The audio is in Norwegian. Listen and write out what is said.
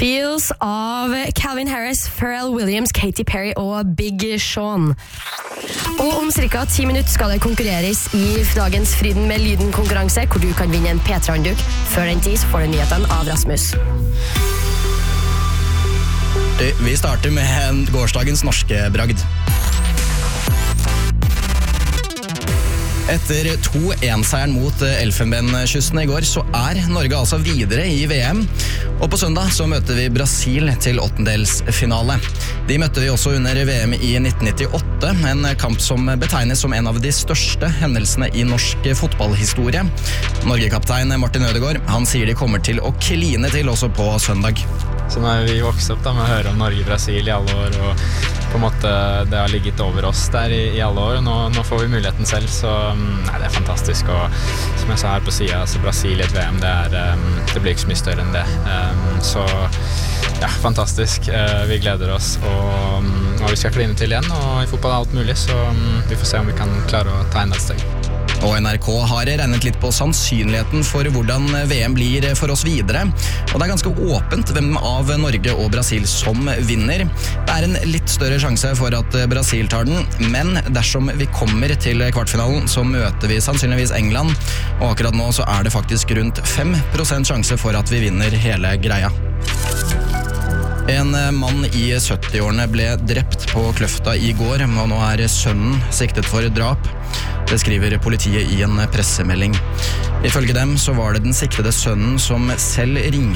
Feels av Calvin Harris, Pharrell Williams, Katy Perry og Big Sean. Og om cirka 10 minutter skal det konkurreres i dagens Fryden med lyden-konkurranse, hvor du kan vinne en P3-håndduk. Før den tid så får du nyhetene av Rasmus. Vi starter med gårsdagens norske bragd. Etter 2-1-seieren mot Elfenbenskysten i går, så Norge altså videre i VM. Og på søndag så møter vi Brasil til åttendelsfinale. De møtte vi også under VM i 1998, en kamp som betegnes som en av de største hendelsene i norsk fotballhistorie. Norge-kaptein Martin Ødegaard, han sier de kommer til å kline til også på søndag. Så når vi vokste opp da, med å høre om Norge-Brasil i alle år, og på en måte det har ligget over oss der i alle år, og nå får vi muligheten selv, så det fantastisk. Og som jeg sa her på siden, altså Brasil i et VM, det blir ikke så mye større enn det. Så ja, fantastisk. Vi gleder oss, og vi skal kline til igjen, og i fotball alt mulig, så vi får se om vi kan klare å ta enda et steg. Og NRK har regnet litt på sannsynligheten for hvordan VM blir for oss videre. Og det ganske åpent hvem av Norge og Brasil som vinner. Det en litt større sjanse for at Brasil tar den, men dersom vi kommer til kvartfinalen, så møter vi sannsynligvis England. Og akkurat nå så det faktisk rundt 5% sjanse for at vi vinner hele greia. En mann i 70-årene ble drept på Kløfta i går, og nå sønnen siktet for drap. Det skriver politiet i en pressemelding. Ifølge dem så var det den siktede sønnen som selv ringte